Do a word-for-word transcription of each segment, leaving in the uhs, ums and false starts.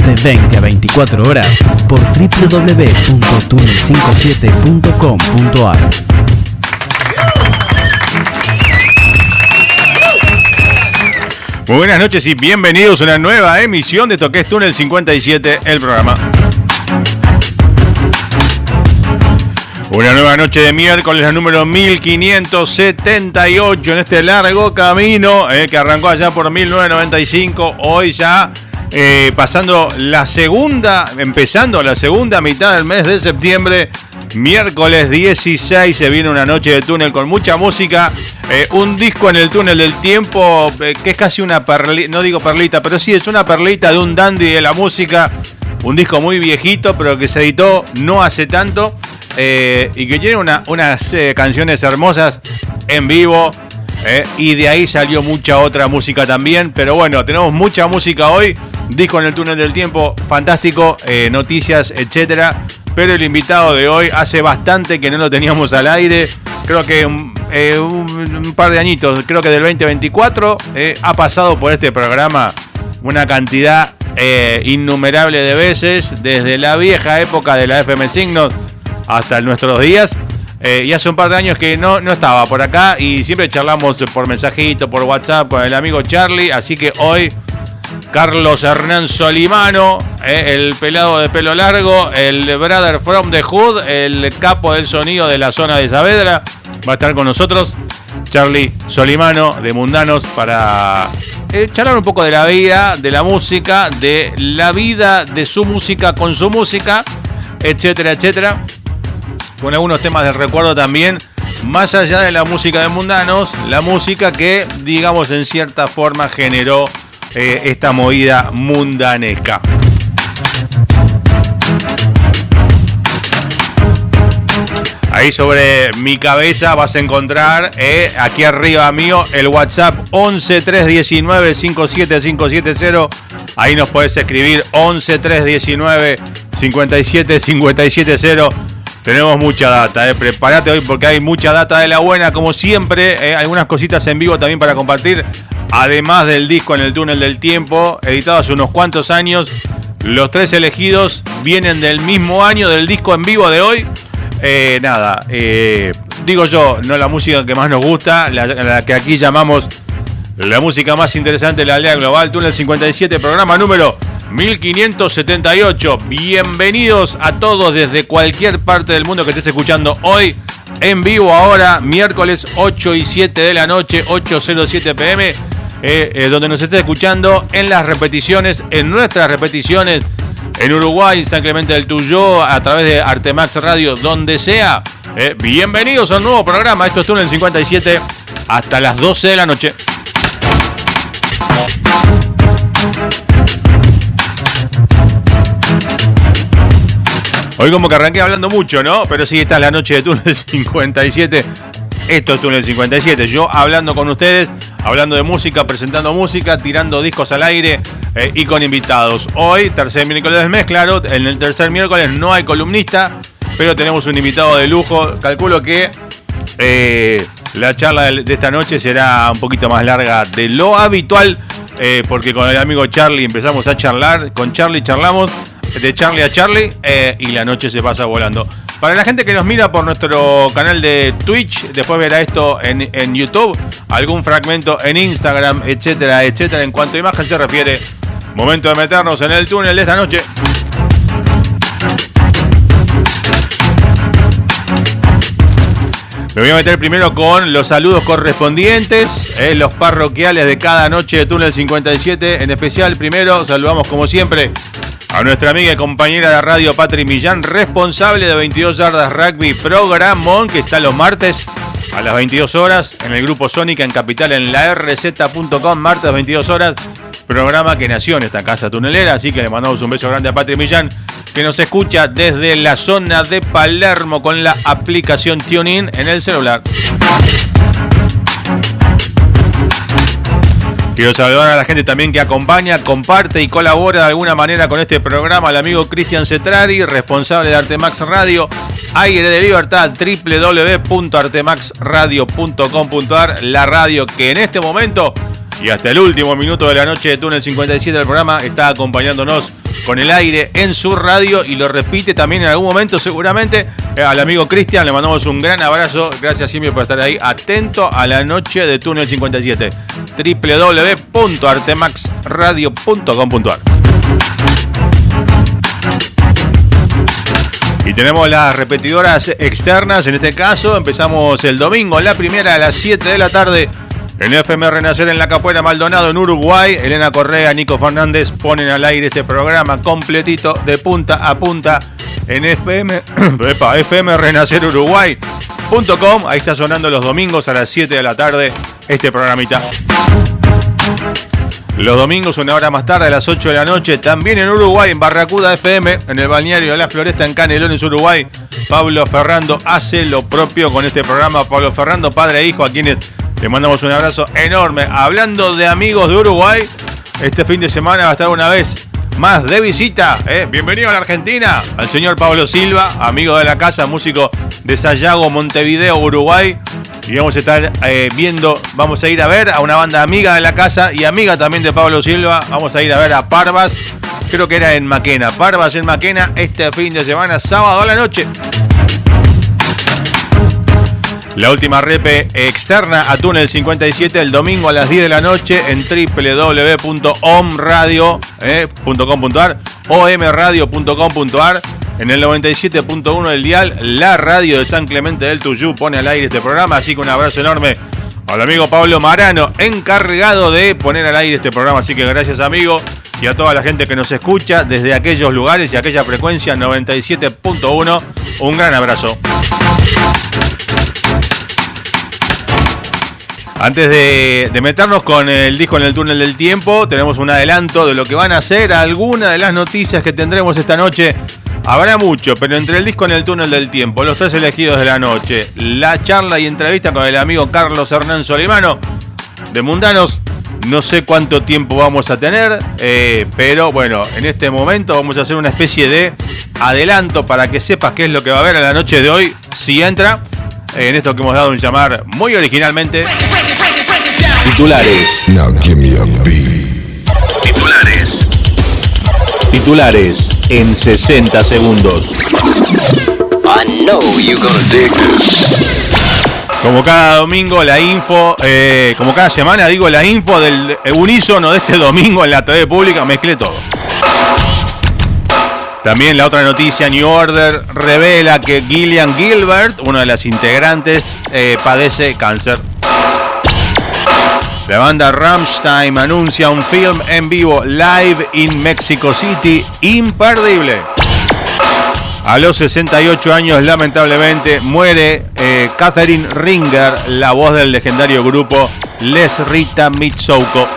de veinte a veinticuatro horas por doble u doble u doble u punto túnel cincuenta y siete punto com punto a r. Muy buenas noches y bienvenidos a una nueva emisión de Esto que es Túnel cincuenta y siete, el programa. Una nueva noche de miércoles, la número mil quinientos setenta y ocho en este largo camino eh, que arrancó allá por mil novecientos noventa y cinco. Hoy ya eh, pasando la segunda, empezando la segunda mitad del mes de septiembre. Miércoles dieciséis se viene una noche de túnel con mucha música, eh, un disco en el túnel del tiempo eh, que es casi una perlita, no digo perlita, pero sí es una perlita de un dandy de la música, un disco muy viejito pero que se editó no hace tanto eh, y que tiene una, unas eh, canciones hermosas en vivo eh, y de ahí salió mucha otra música también, pero bueno, tenemos mucha música hoy, disco en el túnel del tiempo, fantástico, eh, noticias, etcétera. Pero el invitado de hoy hace bastante que no lo teníamos al aire. Creo que eh, un, un par de añitos, creo que del veinte veinticuatro, eh, ha pasado por este programa una cantidad eh, innumerable de veces, desde la vieja época de la F M Signos hasta nuestros días. Eh, y hace un par de años que no, no estaba por acá y siempre charlamos por mensajito, por WhatsApp con el amigo Charlie. Así que hoy Carlos Hernán Solimano, eh, el pelado de pelo largo, el brother from the hood, el capo del sonido de la zona de Saavedra, va a estar con nosotros. Charlie Solimano de Mundanos para eh, charlar un poco de la vida, de la música, de la vida de su música con su música, etcétera, etcétera. Con algunos temas de recuerdo también, más allá de la música de Mundanos, la música que, digamos, en cierta forma generó Eh, esta movida mundanesca. Ahí sobre mi cabeza vas a encontrar eh, aquí arriba mío el WhatsApp once tres diecinueve cincuenta y siete cinco siete cero. Ahí nos podés escribir once tres diecinueve cincuenta y siete cincuenta y siete cero. Tenemos mucha data, eh. Prepárate hoy porque hay mucha data de la buena, como siempre, eh. Algunas cositas en vivo también para compartir. Además del disco en el túnel del tiempo, editado hace unos cuantos años. Los tres elegidos vienen del mismo año del disco en vivo de hoy. Eh, nada, eh, digo yo, no la música que más nos gusta, la, la que aquí llamamos la música más interesante de la aldea global. Túnel cincuenta y siete, programa número mil quinientos setenta y ocho. Bienvenidos a todos desde cualquier parte del mundo que estés escuchando hoy. En vivo ahora, miércoles ocho y siete de la noche, ocho cero siete pm. Eh, eh, donde nos esté escuchando en las repeticiones, en nuestras repeticiones, en Uruguay, San Clemente del Tuyó, a través de Artemax Radio, donde sea. Eh, bienvenidos a un nuevo programa. Esto es Túnel cincuenta y siete hasta las doce de la noche. Hoy como que arranqué hablando mucho, ¿no? Pero sí, esta es la noche de Túnel cincuenta y siete. Esto es Túnel cincuenta y siete. Yo hablando con ustedes, hablando de música, presentando música, tirando discos al aire eh, y con invitados. Hoy, tercer miércoles del mes, claro, en el tercer miércoles no hay columnista, pero tenemos un invitado de lujo. Calculo que eh, la charla de esta noche será un poquito más larga de lo habitual, eh, porque con el amigo Charlie empezamos a charlar. Con Charlie charlamos de Charlie a Charlie eh, y la noche se pasa volando. Para la gente que nos mira por nuestro canal de Twitch, después verá esto en, en YouTube, algún fragmento en Instagram, etcétera, etcétera. En cuanto a imagen se refiere, momento de meternos en el túnel de esta noche. Me voy a meter primero con los saludos correspondientes, eh, los parroquiales de cada noche de Túnel cincuenta y siete. En especial, primero, saludamos como siempre a nuestra amiga y compañera de radio Patri Millán, responsable de veintidós yardas Rugby, programón que está los martes a las veintidós horas en el Grupo Sónica en Capital, en la r z punto com, martes veintidós horas, programa que nació en esta casa tunelera, así que le mandamos un beso grande a Patri Millán, que nos escucha desde la zona de Palermo con la aplicación TuneIn en el celular. Quiero saludar a la gente también que acompaña, comparte y colabora de alguna manera con este programa. Al amigo Cristian Cetrari, responsable de Artemax Radio, Aire de Libertad, doble u doble u doble u punto artemax radio punto com punto a r, la radio que en este momento y hasta el último minuto de la noche de Túnel cincuenta y siete del programa está acompañándonos con el aire en su radio y lo repite también en algún momento seguramente. Eh, al amigo Cristian le mandamos un gran abrazo. Gracias siempre por estar ahí atento a la noche de Túnel cincuenta y siete. doble u doble u doble u punto artemax radio punto com punto a r. Y tenemos las repetidoras externas. En este caso empezamos el domingo, la primera a las siete de la tarde en F M Renacer en La Capuera Maldonado en Uruguay. Elena Correa, Nico Fernández ponen al aire este programa completito de punta a punta en F M, epa, F M Renacer Uruguay punto com. Ahí está sonando los domingos a las siete de la tarde este programita. Los domingos una hora más tarde a las ocho de la noche también en Uruguay en Barracuda F M en el balneario de La Floresta en Canelones, Uruguay. Pablo Ferrando hace lo propio con este programa. Pablo Ferrando, padre e hijo, a quienes le mandamos un abrazo enorme. Hablando de amigos de Uruguay, este fin de semana va a estar una vez más de visita. ¿eh? Bienvenido a la Argentina al señor Pablo Silva, amigo de la casa, músico de Sayago, Montevideo, Uruguay. Y vamos a estar eh, viendo, vamos a ir a ver a una banda amiga de la casa y amiga también de Pablo Silva. Vamos a ir a ver a Parvas, creo que era en Maquena. Parvas en Maquena este fin de semana, sábado a la noche. La última repe externa a Túnel cincuenta y siete el domingo a las diez de la noche en doble u doble u doble u punto omradio punto com punto a r, omradio punto com punto a r. En el noventa y siete punto uno del dial, la radio de San Clemente del Tuyú pone al aire este programa. Así que un abrazo enorme al amigo Pablo Marano, encargado de poner al aire este programa. Así que gracias, amigo, y a toda la gente que nos escucha desde aquellos lugares y aquella frecuencia noventa y siete punto uno. Un gran abrazo. Antes de, de meternos con el disco en el túnel del tiempo, tenemos un adelanto de lo que van a ser algunas de las noticias que tendremos esta noche. Habrá mucho, pero entre el disco en el túnel del tiempo, los tres elegidos de la noche, la charla y entrevista con el amigo Carlos Hernán Solimano de Mundanos, no sé cuánto tiempo vamos a tener, eh, pero bueno, en este momento vamos a hacer una especie de adelanto para que sepas qué es lo que va a haber a la noche de hoy, si entra, eh, en esto que hemos dado un llamar muy originalmente. Titulares. Now give me a beat. Titulares. Titulares en sesenta segundos. I know you're gonna dig this. Como cada domingo la info, eh, como cada semana digo la info del unísono de este domingo en la T V pública, mezclé todo. También la otra noticia, New Order revela que Gillian Gilbert, una de las integrantes, eh, padece cáncer. La banda Rammstein anuncia un film en vivo live in Mexico City imperdible. A los sesenta y ocho años, lamentablemente, muere eh, Catherine Ringer, la voz del legendario grupo Les Rita Mitsouko.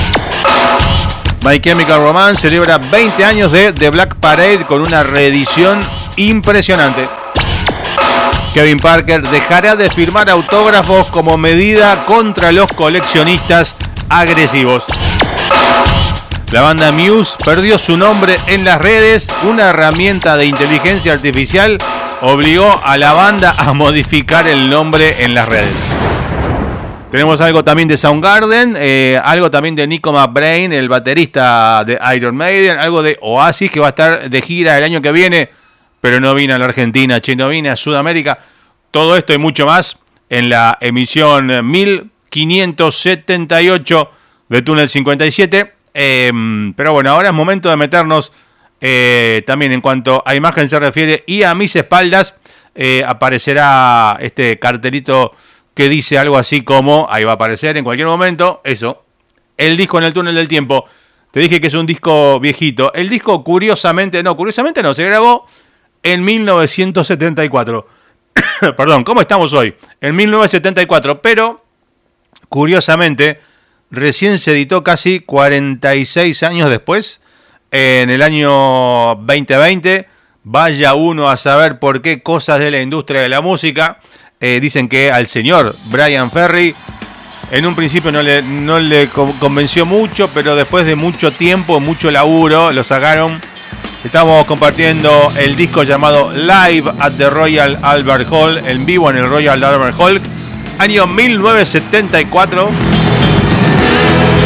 My Chemical Romance celebra veinte años de The Black Parade con una reedición impresionante. Kevin Parker dejará de firmar autógrafos como medida contra los coleccionistas agresivos. La banda Muse perdió su nombre en las redes. Una herramienta de inteligencia artificial obligó a la banda a modificar el nombre en las redes. Tenemos algo también de Soundgarden, eh, algo también de Nico McBrain, el baterista de Iron Maiden, algo de Oasis, que va a estar de gira el año que viene, pero no vino a la Argentina, che, no vino a Sudamérica. Todo esto y mucho más en la emisión mil quinientos setenta y ocho de Túnel cincuenta y siete. Eh, pero bueno, ahora es momento de meternos eh, también en cuanto a imagen se refiere, y a mis espaldas eh, aparecerá este cartelito que dice algo así como, ahí va a aparecer en cualquier momento, eso, el disco en el túnel del tiempo. Te dije que es un disco viejito. El disco curiosamente, no, curiosamente no, se grabó en mil novecientos setenta y cuatro. Perdón, ¿cómo estamos hoy? En mil novecientos setenta y cuatro, pero curiosamente recién se editó casi cuarenta y seis años después, en el año veinte veinte. Vaya uno a saber por qué cosas de la industria de la música. Eh, dicen que al señor Bryan Ferry en un principio no le, no le convenció mucho, pero después de mucho tiempo, mucho laburo, lo sacaron. Estamos compartiendo el disco llamado Live at the Royal Albert Hall, en vivo en el Royal Albert Hall, año mil novecientos setenta y cuatro.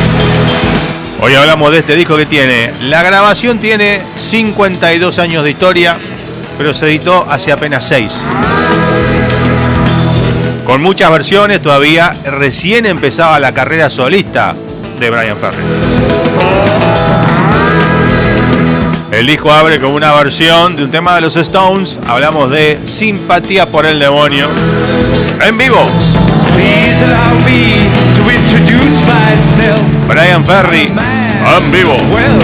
Hoy hablamos de este disco que tiene, la grabación tiene cincuenta y dos años de historia, pero se editó hace apenas seis. Con muchas versiones, todavía recién empezaba la carrera solista de Bryan Ferry. El disco abre con una versión de un tema de los Stones, hablamos de Simpatía por el Demonio, en vivo. Bryan Ferry, en vivo.